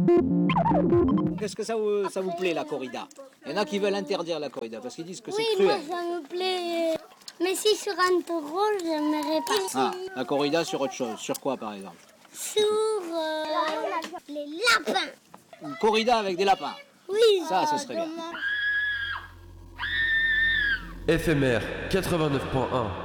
Qu'est-ce que ça vous plaît, la corrida? Il y en a qui veulent interdire la corrida parce qu'ils disent que c'est Oui, moi cruel. ça me plaît. Mais si sur un taureau, j'aimerais pas. Ah, la corrida sur autre chose. Sur quoi, par exemple? Sur les lapins. Une corrida avec des lapins. Oui, Ça serait bien. FMR 89.1